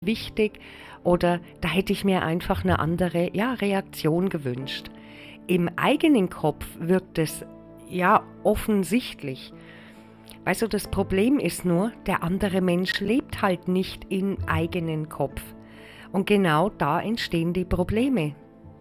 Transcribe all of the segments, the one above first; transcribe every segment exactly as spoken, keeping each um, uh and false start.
wichtig oder da hätte ich mir einfach eine andere, ja, Reaktion gewünscht. Im eigenen Kopf wirkt es, ja, offensichtlich. Weißt du, das Problem ist nur, der andere Mensch lebt halt nicht im eigenen Kopf. Und genau da entstehen die Probleme.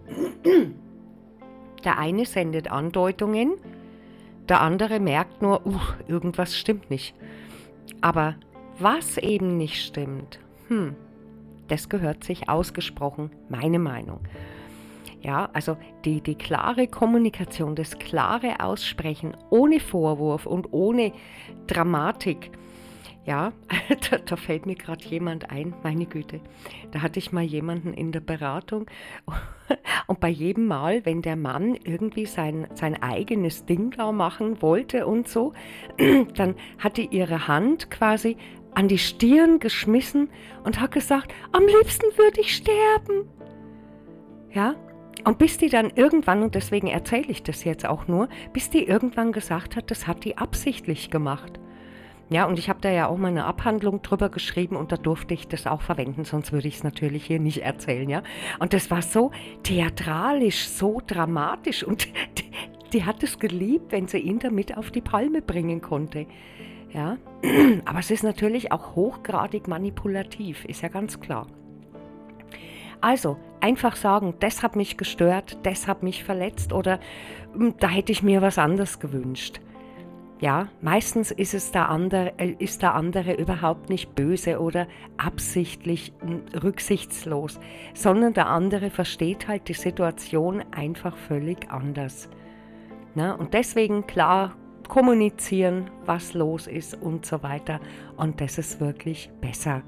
Der eine sendet Andeutungen, der andere merkt nur, uh, irgendwas stimmt nicht. Aber was eben nicht stimmt, hm, das gehört sich ausgesprochen, meine Meinung. Ja, also die, die klare Kommunikation, das klare Aussprechen ohne Vorwurf und ohne Dramatik. Ja, da, da fällt mir gerade jemand ein, meine Güte. Da hatte ich mal jemanden in der Beratung und bei jedem Mal, wenn der Mann irgendwie sein, sein eigenes Ding da machen wollte und so, dann hat die ihre Hand quasi an die Stirn geschmissen und hat gesagt, am liebsten würde ich sterben. Ja, und bis die dann irgendwann, und deswegen erzähle ich das jetzt auch nur, bis die irgendwann gesagt hat, das hat die absichtlich gemacht. Ja, und ich habe da ja auch mal eine Abhandlung drüber geschrieben und da durfte ich das auch verwenden, sonst würde ich es natürlich hier nicht erzählen, ja. Und das war so theatralisch, so dramatisch und die, die hat es geliebt, wenn sie ihn damit auf die Palme bringen konnte. Ja, aber es ist natürlich auch hochgradig manipulativ, ist ja ganz klar. Also, einfach sagen, das hat mich gestört, das hat mich verletzt oder da hätte ich mir was anderes gewünscht. Ja, meistens ist es der andere, ist der andere überhaupt nicht böse oder absichtlich rücksichtslos, sondern der andere versteht halt die Situation einfach völlig anders. Na, und deswegen klar kommunizieren, was los ist und so weiter. Und das ist wirklich besser.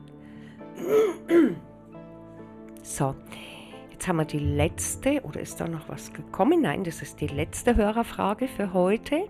So, jetzt haben wir die letzte, oder ist da noch was gekommen? Nein, das ist die letzte Hörerfrage für heute.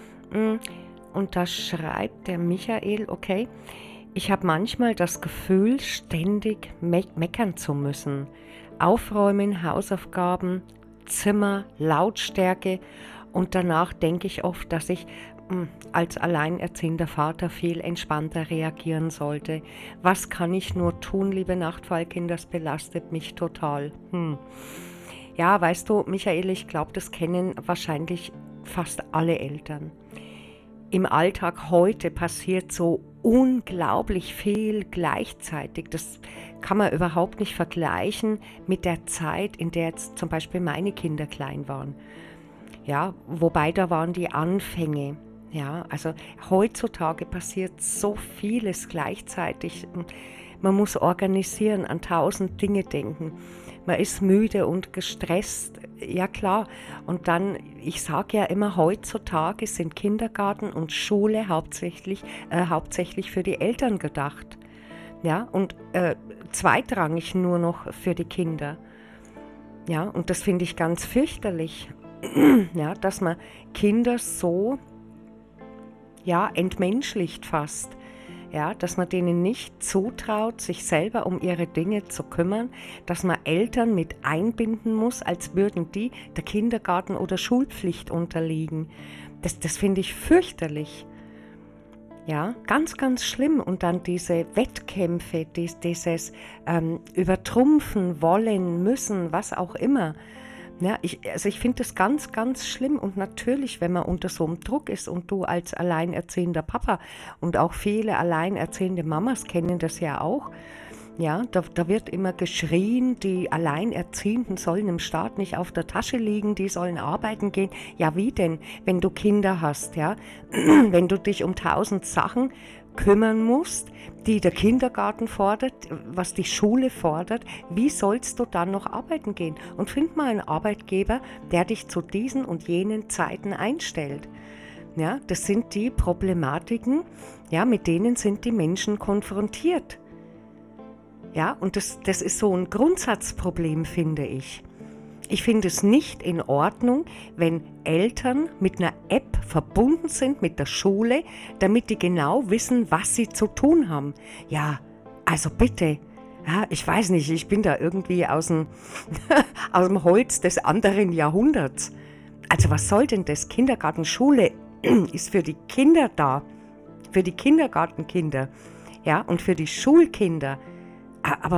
Und da schreibt der Michael, okay, ich habe manchmal das Gefühl, ständig me- meckern zu müssen. Aufräumen, Hausaufgaben, Zimmer, Lautstärke. Und danach denke ich oft, dass ich mh, als alleinerziehender Vater viel entspannter reagieren sollte. Was kann ich nur tun, liebe Nachtfallkinder? Das belastet mich total. Hm. Ja, weißt du, Michael, ich glaube, das kennen wahrscheinlich fast alle Eltern. Im Alltag heute passiert so unglaublich viel gleichzeitig. Das kann man überhaupt nicht vergleichen mit der Zeit, in der jetzt zum Beispiel meine Kinder klein waren. Ja, wobei da waren die Anfänge. Ja, also heutzutage passiert so vieles gleichzeitig. Man muss organisieren, an tausend Dinge denken. Man ist müde und gestresst, ja klar. Und dann, ich sage ja immer, heutzutage sind Kindergarten und Schule hauptsächlich, äh, hauptsächlich für die Eltern gedacht. Ja, und äh, zweitrangig nur noch für die Kinder. Ja, und das finde ich ganz fürchterlich. Ja, dass man Kinder so ja, entmenschlicht fast, ja, dass man denen nicht zutraut, sich selber um ihre Dinge zu kümmern, dass man Eltern mit einbinden muss, als würden die der Kindergarten- oder Schulpflicht unterliegen. Das, das finde ich fürchterlich. Ja, ganz, ganz schlimm. Und dann diese Wettkämpfe, dies, dieses ähm, Übertrumpfen wollen, müssen, was auch immer. Ja, ich, also ich finde das ganz, ganz schlimm und natürlich, wenn man unter so einem Druck ist und du als alleinerziehender Papa und auch viele alleinerziehende Mamas kennen das ja auch, ja, da, da wird immer geschrien, die Alleinerziehenden sollen im Staat nicht auf der Tasche liegen, die sollen arbeiten gehen. Ja, wie denn, wenn du Kinder hast, ja, wenn du dich um tausend Sachen kümmern musst, die der Kindergarten fordert, was die Schule fordert, wie sollst du dann noch arbeiten gehen? Und find mal einen Arbeitgeber, der dich zu diesen und jenen Zeiten einstellt. Ja, das sind die Problematiken, ja, mit denen sind die Menschen konfrontiert. Ja, und das, das ist so ein Grundsatzproblem, finde ich. Ich finde es nicht in Ordnung, wenn Eltern mit einer App verbunden sind mit der Schule, damit die genau wissen, was sie zu tun haben. Ja, also bitte. Ja, ich weiß nicht, ich bin da irgendwie aus dem, aus dem Holz des anderen Jahrhunderts. Also was soll denn das? Kindergarten, Schule ist für die Kinder da, für die Kindergartenkinder, ja, und für die Schulkinder. aber